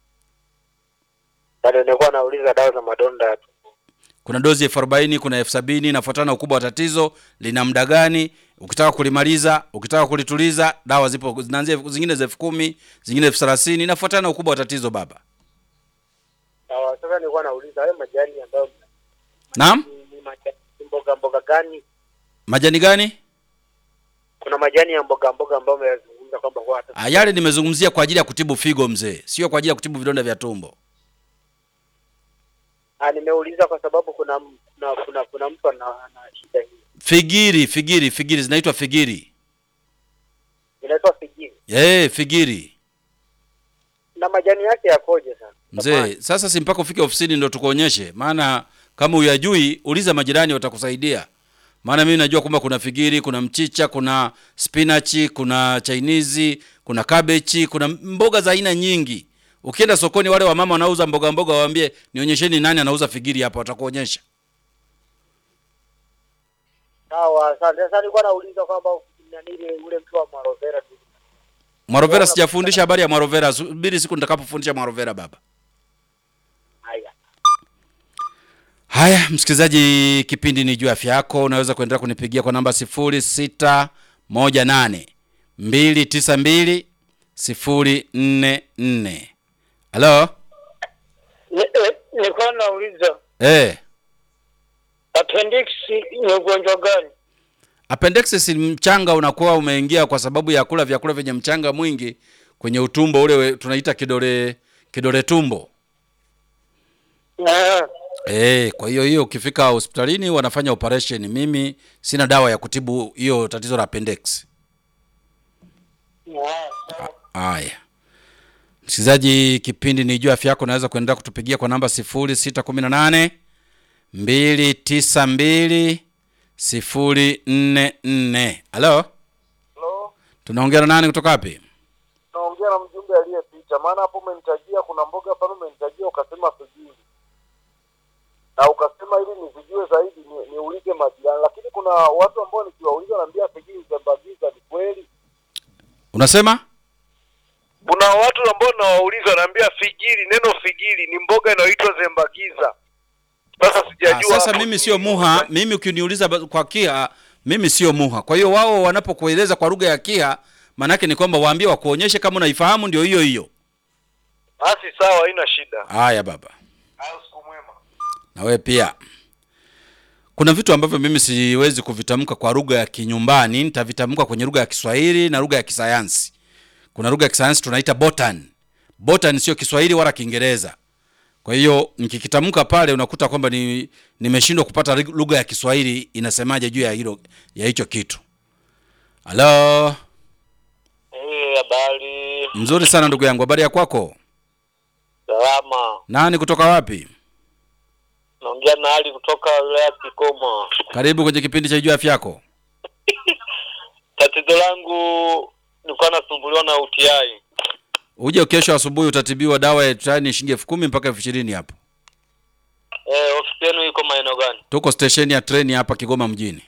Bado nilikuwa nauliza dawa za madonda tu. Kuna dozi elfu arobaini, kuna elfu sabini, inafuatana na ukubwa wa tatizo, lina muda gani, ukitaka kulimaliza, ukitaka kulituliza, dawa zipo zinaanzia zingine za elfu kumi, zingine elfu thelathini, inafuatana na ukubwa wa tatizo baba. Sawa, sasa nilikuwa nauliza hayo majani ambayo Naam? ni majani mboga mboga gani? Majani gani? Kuna majani ya mboga mboga ambayo umezungumza kwamba kwa hata. Ah, yale nimezungumzia kwa ajili ya kutibu figo mzee, sio kwa ajili ya kutibu vidonda vya tumbo. Ah, nimeuliza kwa sababu kuna kuna kuna, kuna mtu ana ana shida hii. Figiri, figiri, figiri zinaitwa figiri. Inaitwa figiri. Eh, figiri. Na majani yake yakoje sana? Mzee, sasa si mpaka ufike ofisini ndio tukuonyeshe. Maana kama uyajui, uliza majirani watakusaidia. Maana mimi najua kwamba kuna figiri, kuna mchicha, kuna spinachi, kuna chainizi, kuna cabbage, kuna mboga za aina nyingi. Ukienda sokoni wale wamama wanauza mboga mboga waambie nionyesheni nani anauza figiri hapa, watakuonyesha. Sawa, asante. Sasa nilikuwa nauliza kwamba nani ule mtu wa Marovera tu. Marovera sijafundisha habari ya Marovera. Subiri siku nitakapofundisha Marovera baba. Haya. Haya, msikilizaji, kipindi ni Jua Afya Yako. Unaweza kuendelea kunipigia kwa namba sifuri sita moja nane mbili tisa mbili sifuri nne nne. Halo? Nilikuwa nauliza Eh. appendix ni ugonjwa gani? Appendix ni mchanga unakuwa umeingia kwa sababu ya kula vyakula vyenye mchanga mwingi kwenye utumbo ule tunaita kidole kidole tumbo. Ah. Eh, kwa hiyo hiyo ukifika hospitalini wanafanya operation. Mimi sina dawa ya kutibu hiyo tatizo la appendix. Haya. Msikilizaji, kipindi ni Jua Afya Yako, unaweza kuendelea kutupigia kwa namba sifuri sita kumi na nane mbili tisa mbili sifuri nne nne. Halo? Hello? Tunaongea na nani kutoka wapi? Naongea na mjumbe aliyepita. Maana hapo umenitajia kuna mboga pale umenitajia ukasema figiri. Na ukasema ili nizijue zaidi ni, niulize majirani, lakini kuna watu ambao nikiwauliza naambia figiri zembagiza, ni kweli? Unasema? Kuna watu ambao nawauliza naambia figiri, neno figiri ni mboga inayoitwa zembagiza. Sasa sijajua. Ah, sasa mimi sio muha, mimi ukiniuliza kwa Kia, mimi sio muha. Kwa hiyo wao wanapokueleza kwa lugha ya Kia, maana yake ni kwamba waambie wakuonyeshe kama unaifahamu ndio hiyo hiyo. Basi sawa, haina shida. Haya baba. Hayo siku mwema. Na wewe pia. Kuna vitu ambavyo mimi siwezi kuvitamka kwa lugha ya kinyumbani, nitavitamka kwenye lugha ya Kiswahili na lugha ya kisayansi. Kuna lugha ya kisayansi tunaita botan. Botan sio Kiswahili wala Kiingereza. Kwa hiyo nikikitamka pale unakuta kwamba ni nimeshindwa kupata lugha ya Kiswahili inasemaje juu ya hilo ya hicho kitu. Halo? Eh, habari. Mzuri sana ndugu yangu. Habari ya kwako? Salama. Nani kutoka wapi? Naongea na Ali kutoka wilaya Kigoma. Karibu kwenye kipindi cha Jua Afya Yako. Tatizo langu nilikuwa nasumbuliwa na U T I. Uje kesho asubuhi utatibiwa, dawa ya trani shilingi elfu kumi mpaka elfu ishirini hapo. Eh, ofisi yenu iko maeneo gani? Tuko station ya treni hapa Kigoma mjini.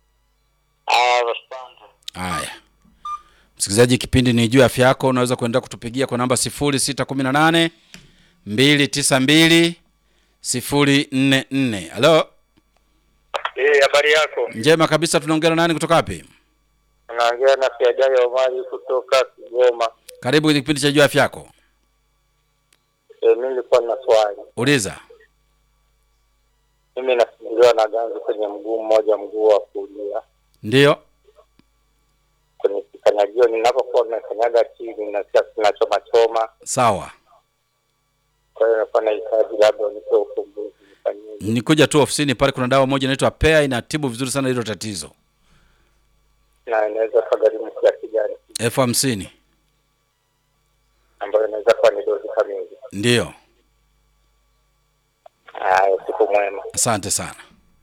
Ah, asante. Haya. Msikilizaji, kipindi ni Jua Afya Yako, unaweza kuendelea kutupigia kwa namba sifuri sita kumi na nane mbili tisa mbili sifuri nne nne. Halo? Eh, habari yako? Njema kabisa, tunaongea na nani kutoka wapi? Naongea na Fiadaya Omari kutoka Kigoma. Karibu kwenye kipindi cha Jua Afya Yako. Eh, mimi nilikuwa na swali. Uliza. Mimi nasumbuliwa na ganzi kwenye mguu mmoja, mguu wa kulia. Ndio. Kwenye kikanyagio ninapokuwa nakanyaga chini nasikia kinachoma choma. Sawa. Kwa hiyo nafanya nahitaji labda unipe ufumbuzi nifanyie. Nikuja tu ofisini pale, kuna dawa moja inaitwa Pea, inatibu vizuri sana hilo tatizo. Na inaweza kugharimu kiasi gani? elfu hamsini. Ambayo inaweza kuwa ni dozi kamili. Ndio. Haya, siku mwema. Asante sana.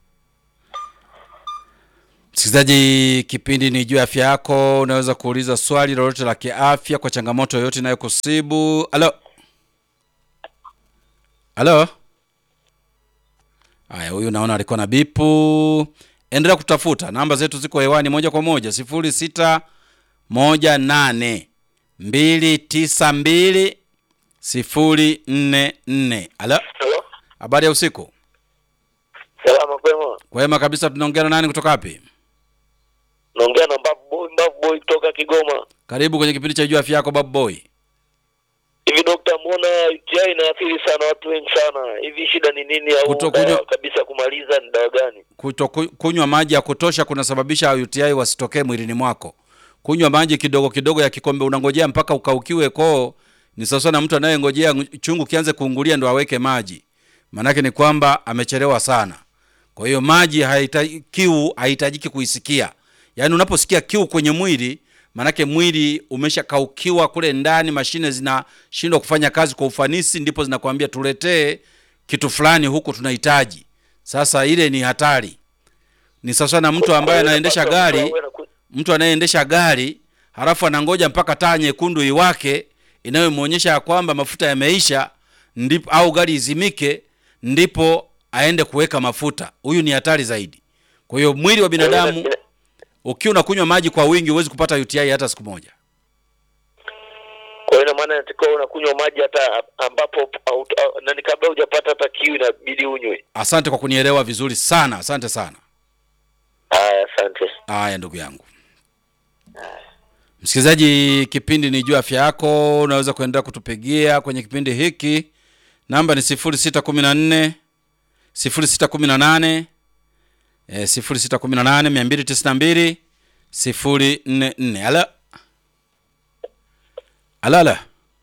Msikilizaji, kipindi ni Jua Afya Yako, unaweza kuuliza swali lolote la kiafya kwa changamoto yoyote inayokusibu. Halo? Halo? Haya, huyu naona alikuwa na bipu. Endelea kutafuta. Namba zetu ziko hewani moja kwa moja. sifuri sita moja nane mbili tisa mbili sifuri nne nne. Halo? Hello? Habari ya usiku? Salama kwema. Kwema kabisa, tunaongea na nani kutoka wapi? Naongea na Babu Boy, Babu Boy kutoka Kigoma. Karibu kwenye kipindi cha Jua Afya Yako Babu Boy. Hivi dokta, mbona U T I inaathiri sana watu wengi sana? Hivi shida ni nini au Kutokunywa kabisa kumaliza ni dawa gani? Kutokunywa maji ya kutosha kunasababisha U T I wasitokee mwilini mwako. Kunywa maji kidogo kidogo ya kikombe, unangojea mpaka ukaukiwe koo, ni sawa na mtu anayengojea chungu kianze kuungulia ndo aweke maji. Manake ni kwamba amechelewa sana. Kwa hiyo maji haihitaji, kiu haihitajiki kuisikia. Yaani unaposikia kiu kwenye mwili, manake mwili umeshakaukiwa kule ndani, mashine zinashindwa kufanya kazi kwa ufanisi, ndipo zinakuambia tuletee kitu fulani huku tunahitaji. Sasa ile ni hatari. Ni sasa na mtu ambaye anaendesha gari, mtu anayeendesha gari, halafu anangoja mpaka taa nyekundu iwake inayomuonyesha kwamba mafuta yameisha, ndipo au gari izimike ndipo aende kuweka mafuta. Huyu ni hatari zaidi. Kwa hiyo mwili wa binadamu ukiwa unakunywa maji kwa wingi huwezi kupata U T I hata siku moja. Kwa hiyo maana unatakiwa unakunywa maji hata ambapo nani kabla hujapata hata kiu inabidi unywe. Asante kwa kunielewa vizuri sana. Asante sana. Haya, asante. Haya ndugu yangu. Msikilizaji, kipindi ni Jua Afya Yako, unaweza kuendelea kutupigia kwenye kipindi hiki. Namba ni sifuri sita kumi na nne sifuri sita kumi na nane eh sifuri sita kumi na nane mia mbili tisini na mbili sifuri nne nne. Ala. Alala.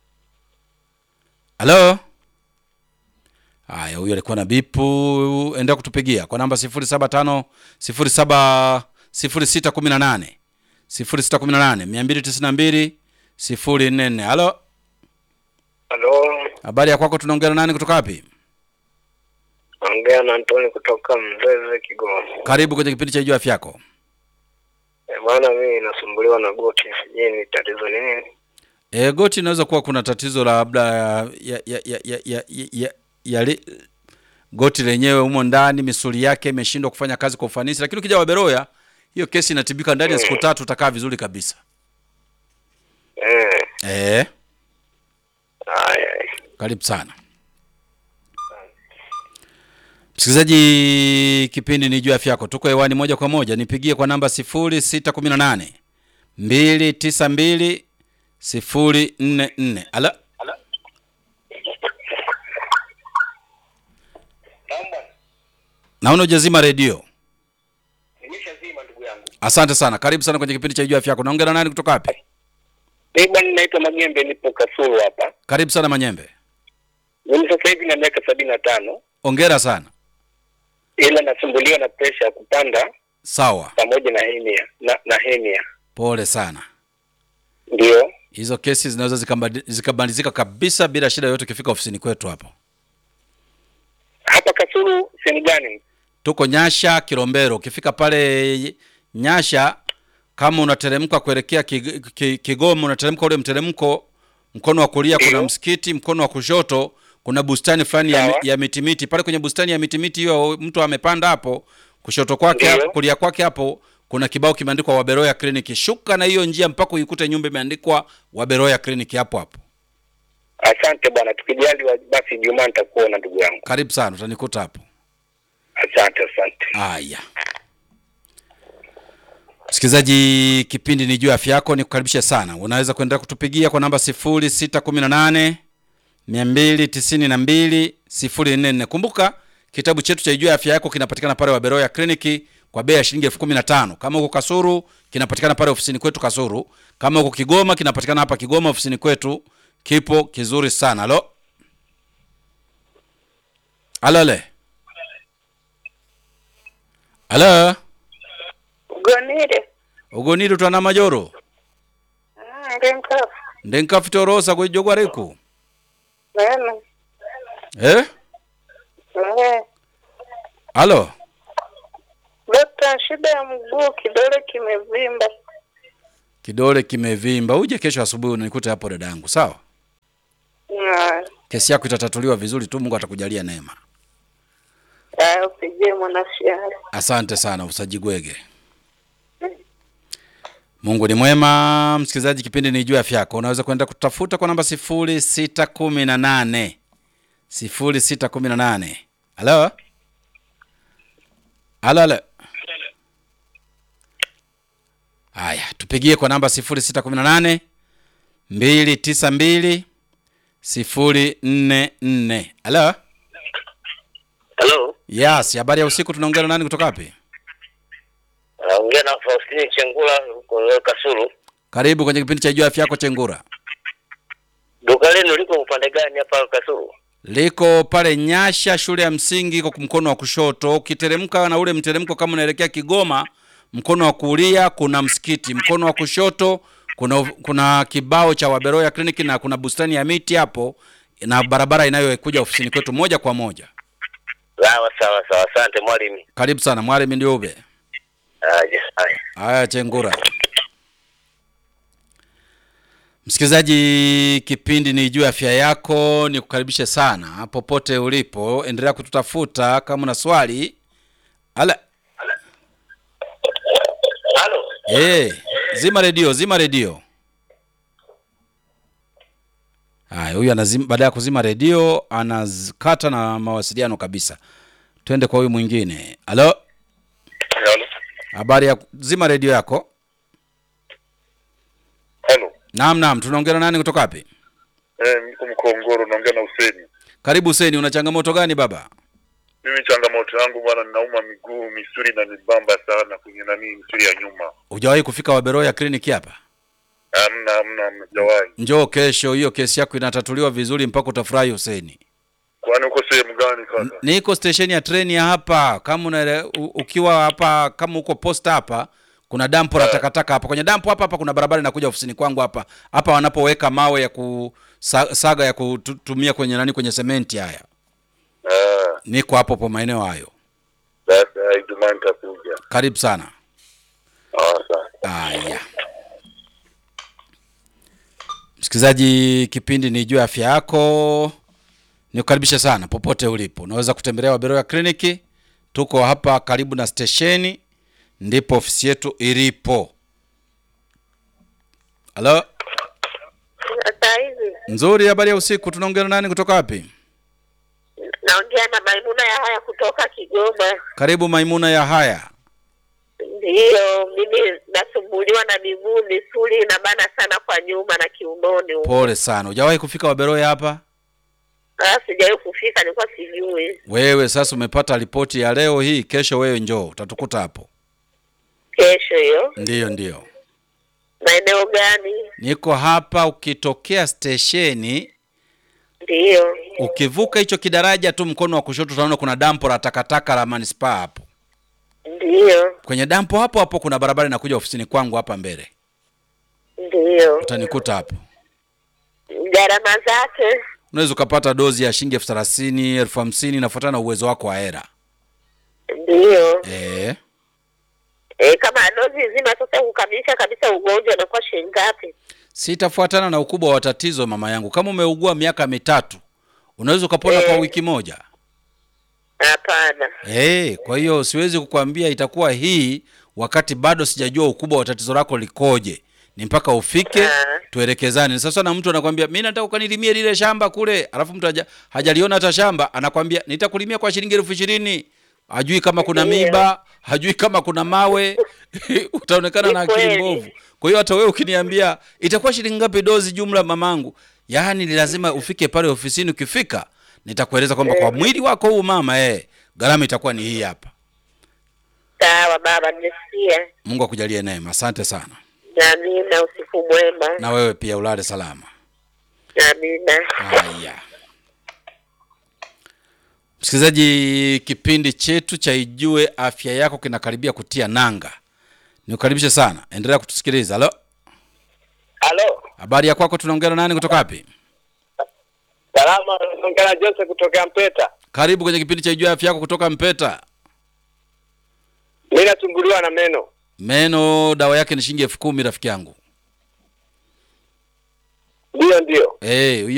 Halo? Haya, huyu alikuwa na bipu. Endelea kutupigia kwa namba sifuri saba tano sifuri saba sifuri sita kumi na nane sifuri sita kumi na nane mia mbili tisini na mbili sifuri nne nne. Halo? Halo. Habari ya kwako, tunaongea na nani kutoka wapi? Naongea na Antoni kutoka Mzeze, Kigoma. Karibu kwenye kipindi cha Jua Afya Yako. Eh, maana mimi nasumbuliwa na goti. Je, ni tatizo nini? E, goti inaweza kuwa kuna tatizo labda ya ya ya ya ya, ya, ya, ya li, goti lenyewe humo ndani misuli yake imeshindwa kufanya kazi kwa ufanisi, lakini ukija Waberoya hiyo kesi inatibika ndani ya siku tatu, utakaa vizuri kabisa. Eh. Eh. Ai. Karibu sana. Msikilizaji, kipindi ni Jua Afya Yako. Tuko hewani moja kwa moja. Nipigie kwa namba sifuri sita kumi na nane mbili tisa mbili sifuri nne nne. Ala. Ala. Naona hujazima redio. Nimeshazima ndugu yangu. Asante sana. Karibu sana kwenye kipindi cha Jua Afya Yako. Naongea na nani kutoka wapi? Mimi bwana naitwa Manyembe, nipo Kasulu hapa. Karibu sana Manyembe. Mimi sasa hivi na miaka sabini na tano. Hongera sana. Ila nasumbuliwa na pressure kupanda. Sawa. Pamoja na hernia, na, na hernia. Pole sana. Ndio. Hizo kesi zinaweza zikabadilika kabisa bila shida yoyote ukifika ofisini kwetu hapo. Hapa Kasulu sehemu gani? Tuko Nyasha Kilombero. Ukifika pale Nyasha, kama unateremka kuelekea Kigoma, unateremka ule mteremko, mkono wa kulia kuna msikiti, mkono wa kushoto kuna bustani fulani ya, ya mitimiti. Pale kwenye bustani ya mitimiti hiyo mtu amepanda hapo, kushoto kwake hapo, kulia kwake hapo kuna kibao kimeandikwa Waberoya Clinic. Shuka na hiyo njia mpaka uikute nyumba imeandikwa Waberoya Clinic hapo hapo. Asante bwana, tukijali basi Jumaa nitakuona ndugu yangu. Karibu sana, utanikuta hapo. Asante, asante. Haya. Msikilizaji, kipindi ni Jua Afya Yako, nikukaribisha sana. Unaweza kuendelea kutupigia kwa namba sifuri sita kumi na nane mia mbili tisini na mbili sifuri nne nne. Kumbuka kitabu chetu cha Jua Afya Yako kinapatikana pale Waberoya Clinic kwa bei ya shilingi elfu kumi na tano. Kama uko Kasuru kinapatikana pale ofisini kwetu Kasuru. Kama uko Kigoma kinapatikana hapa Kigoma ofisini kwetu. Kipo kizuri sana. Halo. Alale. Halo. Ugonire. Ugonire twana majoro. Ah, ndenka. Ndenka fitorosa kujogwa reku. Nene. Eh? Eh. Halo. Dokta, shida ya mguu, kidole kimevimba. Kidole kimevimba. Uje kesho asubuhi unanikute hapo dadangu, sawa? Na. Kesi yako itatatuliwa vizuri tu, Mungu atakujalia neema. Ah, usije mwanashiara. Asante sana Usajigwege. Mungu ni mwema. Msikilizaji, kipindi ni Jua Afya Yako. Unaweza kwenda kutafuta kwa namba sifuri sita kumi na nane sifuri sita kumi na nane. Halo? Halo halo. Haya, tupigie kwa namba sifuri sita kumi na nane mbili tisa mbili sifuri nne nne. Halo? Hello. Yes, habari ya usiku, tunaongea na nani kutoka wapi? Naongea na Faustini Chengula kutoka Kasulu. Karibu kwenye kipindi cha Jua Afya Yako Chengura. Duka lenu liko upande gani hapa Kasulu? Liko pale Nyasha shule ya msingi kwa mkono wa kushoto. Ukiteremka na ule mteremko kama unaelekea Kigoma, mkono wa kulia kuna msikiti, mkono wa kushoto kuna kuna kibao cha Waberoya Clinic na kuna bustani ya miti hapo na barabara inayokuja ofisini kwetu moja kwa moja. Sawa sawa sawa, asante mwalimu. Karibu sana mwalimu, ndio ube. Aje. Haya Chengura. Msikilizaji, kipindi ni Jua Afya Yako, nikukaribishe sana popote ulipo, endelea kututafuta kama una swali. Ala. Halo. Eh, zima redio, zima redio. Haya, huyu anazima, baada ya kuzima redio anakata na mawasiliano kabisa. Twende kwa huyu mwingine. Halo? Halo. Habari ya zima redio yako. Halo. Naam naam, tunaongea na nani kutoka wapi? Eh, niko Mkongoro, naongea na Huseni. Karibu Huseni, una changamoto gani baba? Mimi changamoto yangu bwana, ninauma miguu, misuli na nibamba sana kwenye nani, misuli ya nyuma. Hujawahi kufika Waberoya Clinic hapa? Hamna hamna, hamjawahi. Njoo kesho, hiyo kesi yako inatatuliwa vizuri mpaka utafurahi Huseni. Kwani uko sehemu gani kaka? Niko station ya treni ya hapa. Kama una, u, ukiwa hapa kama uko posta hapa, kuna dampo la takataka hapa. Kwenye dampo hapa hapa kuna barabara inakuja ofisini kwangu hapa. Hapa wanapoweka mawe ya kusaga ya kutumia kwenye nani, kwenye sementi haya. Ah, Niko hapo kwa maeneo hayo. basi Ijumaa nitakuja. Karibu sana. Ah, sawa. Haya. Msikilizaji, kipindi ni Jua Afya Yako. Nikukaribisha sana popote ulipo. Unaweza kutembelea Waberoya Clinic. Tuko hapa karibu na stesheni, ndipo ofisi yetu ilipo. Halo? Sasa hivi Nzuri, habari ya usiku, tunaongea na nani kutoka wapi? naongea na Maimuna ya haya kutoka Kigoma. Karibu Maimuna ya haya. Ndiyo, mimi nasumbuliwa na miguu, misuli inabana sana kwa nyuma na kiunoni huko. Pole sana. Hujawahi kufika Waberoya hapa? Ah, sijawahi kufika, nilikuwa sijui. Wewe sasa umepata ripoti ya leo hii, kesho wewe njoo, utatukuta hapo. Kesho hiyo. Ndiyo ndiyo. Maeneo gani? Niko hapa, ukitokea stesheni, Ndiyo. ukivuka hicho kidaraja tu mkono wa kushoto utaona kuna dampo la takataka la manispaa hapo. Ndiyo. Kwenye dampo hapo hapo kuna barabara inakuja ofisini kwangu hapa mbele. Ndiyo. Utanikuta hapo. Gharama zake? Unaweza ukapata dozi ya shilingi elfu thelathini, elfu hamsini inafuatana na uwezo wako wa hela. Ndiyo. Eh. Eh, kama dozi nzima sasa kukamilisha kabisa ugonjwa unakuwa shilingi ngapi? Sitafuatana na ukubwa wa tatizo mama yangu. Kama umeugua miaka mitatu, unaweza ukapona Eh. kwa wiki moja. Hapana. Eh, kwa hiyo siwezi kukwambia itakuwa hii wakati bado sijajua ukubwa wa tatizo lako likoje. Ni mpaka ufike Ah. tuelekezane. Sasa na mtu anakuambia mimi nataka ukanilimie lile shamba kule, alafu mtu haja, hajaliona hata shamba, anakuambia nitakulimia kwa shilingi elfu ishirini. Hajui kama kuna Ndiyo. miba, hajui kama kuna mawe. Utaonekana na Ni akili kweli. mbovu. Kwa hiyo hata wewe ukiniambia itakuwa shilingi ngapi dozi jumla mamangu, yaani ni lazima ufike pale ofisini. Ukifika nitakueleza kwamba kwa mwili wako huu mama, eh, gharama itakuwa ni hii hapa. Sawa baba, nimesikia. Mungu akujalie neema. Asante sana. Amina, usiku mwema. Na wewe pia ulale salama. Amina. Haya. Msikilizaji, kipindi chetu cha Ijue Afya Yako kinakaribia kutia nanga. Nikukaribishe sana. Endelea kutusikiliza. Halo? Halo. Habari ya kwako, tunaongea na nani kutoka wapi? Salama, naongea na Joseph kutoka Mpeta. Karibu kwenye kipindi cha Ijue Afya Yako kutoka Mpeta. Mimi nasumbuliwa na meno. Meno dawa yake ni shilingi elfu kumi rafiki yangu. Ndio ndio. Eh,